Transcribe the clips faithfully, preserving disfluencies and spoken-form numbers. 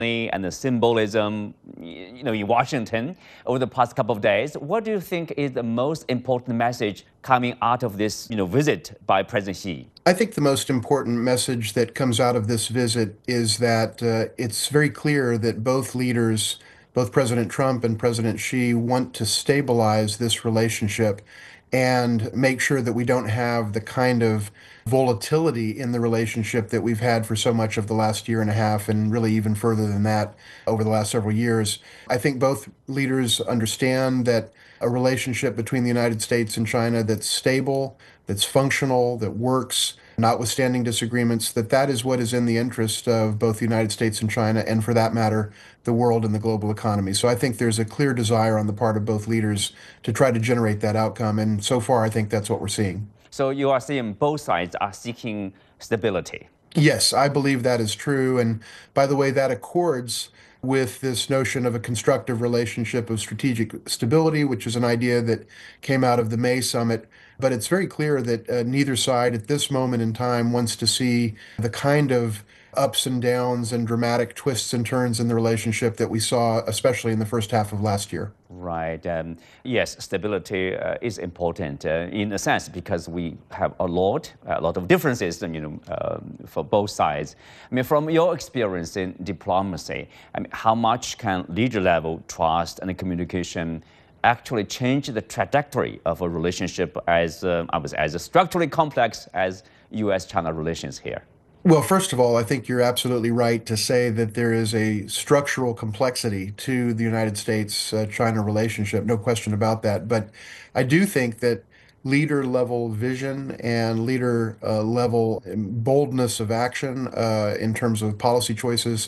and the symbolism, you know, in Washington over the past couple of days. What do you think is the most important message coming out of this, you know, visit by President Xi? I think the most important message that comes out of this visit is that uh, it's very clear that both leaders, both President Trump and President Xi, want to stabilize this relationship and make sure that we don't have the kind of volatility in the relationship that we've had for so much of the last year and a half, and really even further than that over the last several years. I think both leaders understand that a relationship between the United States and China that's stable, that's functional, that works, notwithstanding disagreements, that that is what is in the interest of both the United States and China, and for that matter, the world and the global economy. So I think there's a clear desire on the part of both leaders to try to generate that outcome. And so far, I think that's what we're seeing. So you are seeing both sides are seeking stability. Yes, I believe that is true. And by the way, that accords with this notion of a constructive relationship of strategic stability, which is an idea that came out of the May summit. But it's very clear that uh, neither side at this moment in time wants to see the kind of ups and downs and dramatic twists and turns in the relationship that we saw, especially in the first half of last year. Right. Um, yes, stability uh, is important uh, in a sense because we have a lot, a lot of differences, you know, um, for both sides. I mean, from your experience in diplomacy, I mean, how much can leader-level trust and communication actually change the trajectory of a relationship as uh, I was as structurally complex as U S China relations here? Well, first of all, I think you're absolutely right to say that there is a structural complexity to the United States-China relationship, no question about that. But I do think that leader-level vision and leader-level boldness of action uh, in terms of policy choices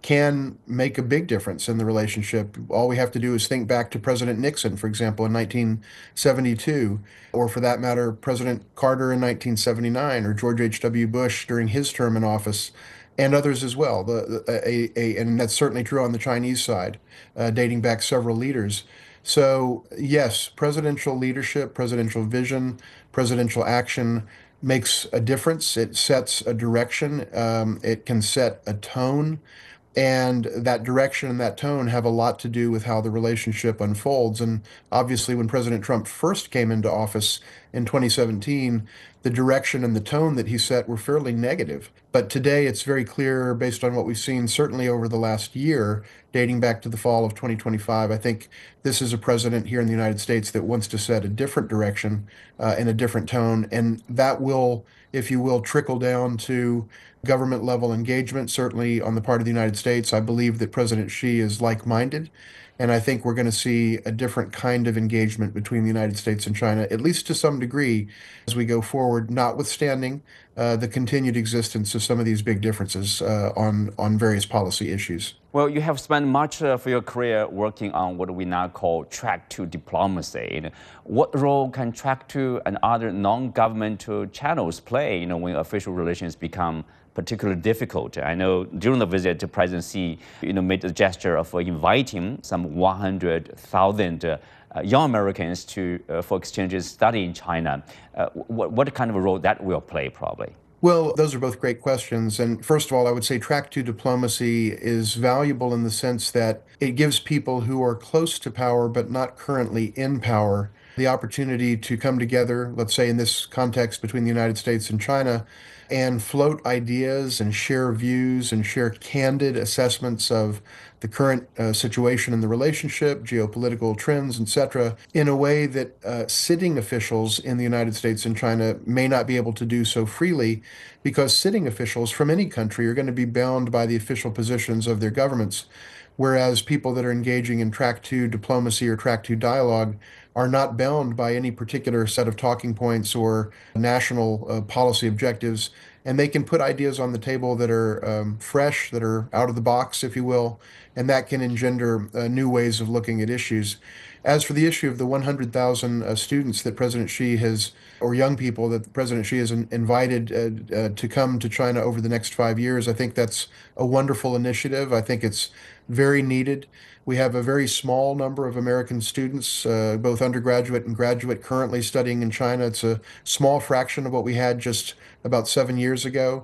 can make a big difference in the relationship. All we have to do is think back to President Nixon, for example, in nineteen seventy-two, or for that matter, President Carter in nineteen seventy-nine, or George H W. Bush during his term in office, and others as well. The, a, a, and that's certainly true on the Chinese side, uh, dating back several leaders. So, yes, presidential leadership, presidential vision, presidential action makes a difference. It sets a direction. Um, it can set a tone. And that direction and that tone have a lot to do with how the relationship unfolds. And obviously, when President Trump first came into office in twenty seventeen, the direction and the tone that he set were fairly negative. But today, it's very clear, based on what we've seen, certainly over the last year, dating back to the fall of twenty twenty-five, I think this is a president here in the United States that wants to set a different direction uh, and a different tone. And that will, if you will, trickle down to government level engagement, certainly on the part of the United States. I believe that President Xi is like-minded, and I think we're going to see a different kind of engagement between the United States and China, at least to some degree, as we go forward, notwithstanding uh, the continued existence of some of these big differences uh, on, on various policy issues. Well, you have spent much of your career working on what we now call track two diplomacy. What role can track two and other non-governmental channels play, you know, when official relations become particularly difficult? I know during the visit, President Xi, you know, made the gesture of inviting some one hundred thousand uh, young Americans to uh, for exchanges study in China. Uh, what, what kind of a role that will play, probably? Well, those are both great questions. And first of all, I would say track two diplomacy is valuable in the sense that it gives people who are close to power but not currently in power the opportunity to come together, let's say in this context between the United States and China, and float ideas and share views and share candid assessments of the current uh, situation in the relationship, geopolitical trends, et cetera, in a way that uh, sitting officials in the United States and China may not be able to do so freely, because sitting officials from any country are going to be bound by the official positions of their governments, whereas people that are engaging in track two diplomacy or track two dialogue are not bound by any particular set of talking points or national uh, policy objectives, and they can put ideas on the table that are um, fresh, that are out of the box, if you will, and that can engender uh, new ways of looking at issues. As for the issue of the one hundred thousand uh, students that President Xi has, or young people that President Xi has in, invited uh, uh, to come to China over the next five years, I think that's a wonderful initiative. I think it's very needed. We have a very small number of American students, uh, both undergraduate and graduate, currently studying in China. It's a small fraction of what we had just about seven years ago.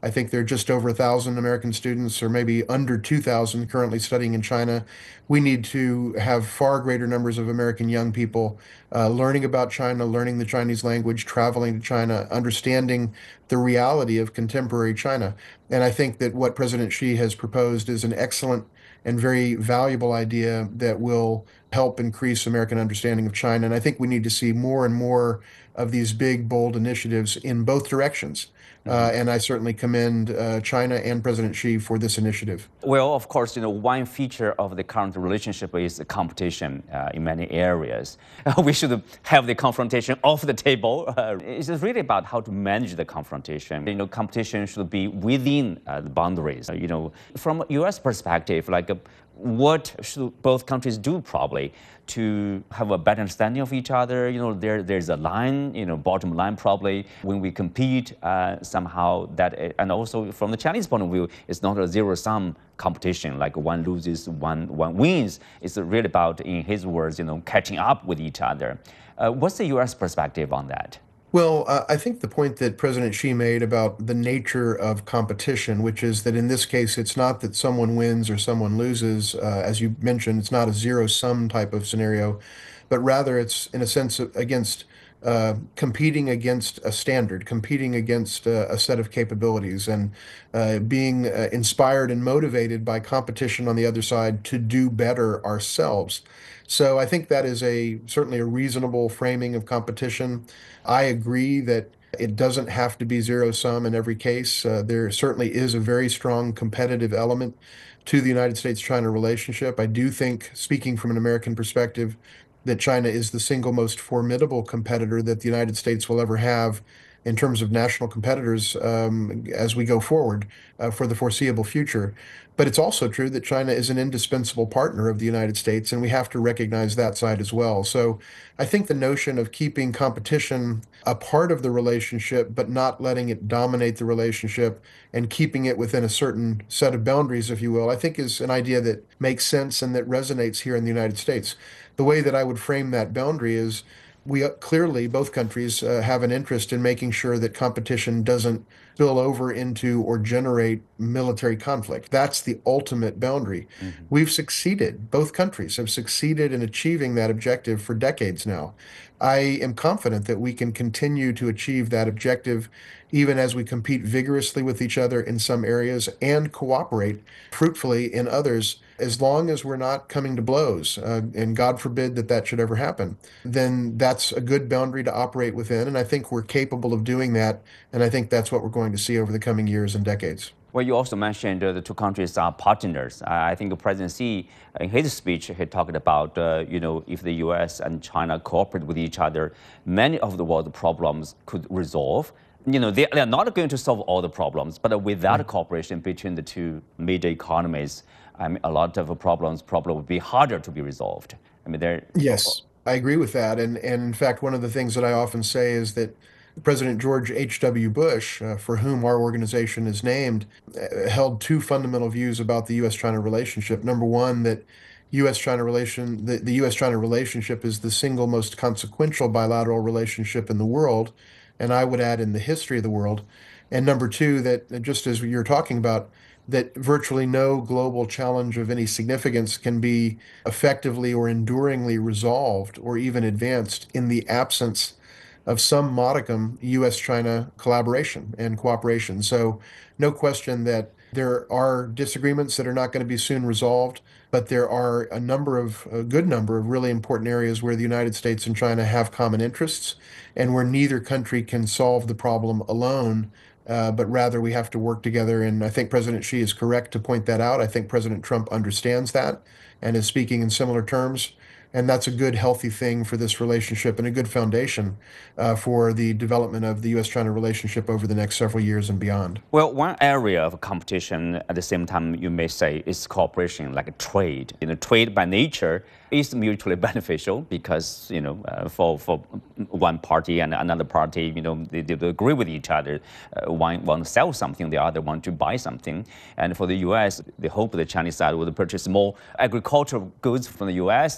I think there are just over a thousand American students, or maybe under two thousand currently studying in China. We need to have far greater numbers of American young people uh, learning about China, learning the Chinese language, traveling to China, understanding the reality of contemporary China. And I think that what President Xi has proposed is an excellent and very valuable idea that will help increase American understanding of China. And I think we need to see more and more of these big, bold initiatives in both directions. Uh, and I certainly commend uh, China and President Xi for this initiative. Well, of course, you know, one feature of the current relationship is the competition uh, in many areas. We should have the confrontation off the table. Uh, it's really about how to manage the confrontation. You know, competition should be within uh, the boundaries. Uh, you know, from a U S perspective, like, uh, what should both countries do probably to have a better understanding of each other? You know, there there's a line, you know, bottom line probably when we compete uh, somehow that, and also from the Chinese point of view, it's not a zero sum competition like one loses, one one wins. It's really about, in his words, you know, catching up with each other. Uh, what's the U S perspective on that? Well, uh, I think the point that President Xi made about the nature of competition, which is that in this case, it's not that someone wins or someone loses. Uh, as you mentioned, it's not a zero-sum type of scenario, but rather it's, in a sense, against uh, competing against a standard, competing against uh, a set of capabilities, and uh, being uh, inspired and motivated by competition on the other side to do better ourselves. So I think that is a certainly a reasonable framing of competition. I agree that it doesn't have to be zero sum in every case. Uh, there certainly is a very strong competitive element to the United States-China relationship. I do think, speaking from an American perspective, that China is the single most formidable competitor that the United States will ever have in terms of national competitors um, as we go forward uh, for the foreseeable future. But it's also true that China is an indispensable partner of the United States, and we have to recognize that side as well. So I think the notion of keeping competition a part of the relationship, but not letting it dominate the relationship and keeping it within a certain set of boundaries, if you will, I think is an idea that makes sense and that resonates here in the United States. The way that I would frame that boundary is we uh, clearly, both countries, uh, have an interest in making sure that competition doesn't spill over into or generate military conflict. That's the ultimate boundary. Mm-hmm. We've succeeded, both countries have succeeded in achieving that objective for decades now. I am confident that we can continue to achieve that objective even as we compete vigorously with each other in some areas and cooperate fruitfully in others, as long as we're not coming to blows, uh, and God forbid that that should ever happen. Then that's a good boundary to operate within, and I think we're capable of doing that, and I think that's what we're going to see over the coming years and decades. Well, you also mentioned uh, the two countries are partners. Uh, I think President Xi, in his speech, he talked about, uh, you know, if the U S and China cooperate with each other, many of the world's problems could resolve. You know, they, they're not going to solve all the problems, but without mm-hmm. cooperation between the two major economies, I mean, a lot of problems probably would be harder to be resolved. I mean, they're... Yes, I agree with that. And, and in fact, one of the things that I often say is that President George H W. Bush, uh, for whom our organization is named, uh, held two fundamental views about the U S China relationship. Number one, that U S China relation, the, the U S China relationship is the single most consequential bilateral relationship in the world, and I would add in the history of the world. And number two, that just as you're talking about, that virtually no global challenge of any significance can be effectively or enduringly resolved or even advanced in the absence of some modicum U S China collaboration and cooperation. So no question that there are disagreements that are not going to be soon resolved, but there are a number of, a good number of really important areas where the United States and China have common interests and where neither country can solve the problem alone. Uh, but rather we have to work together. And I think President Xi is correct to point that out. I think President Trump understands that and is speaking in similar terms. And that's a good, healthy thing for this relationship and a good foundation uh, for the development of the U S China relationship over the next several years and beyond. Well, one area of competition at the same time, you may say, is cooperation, like a trade. You know, trade by nature is mutually beneficial because, you know, uh, for, for one party and another party, you know, they, they agree with each other. Uh, one want to sell something, the other want to buy something. And for the U S, they hope the Chinese side will purchase more agricultural goods from the U S and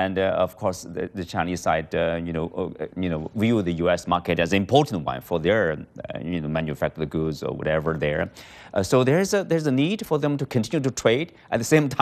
and uh, of course, the, the Chinese side, uh, you know, uh, you know, view the U S market as an important one for their, uh, you know, manufactured goods or whatever there. Uh, so there's a there's a need for them to continue to trade at the same time.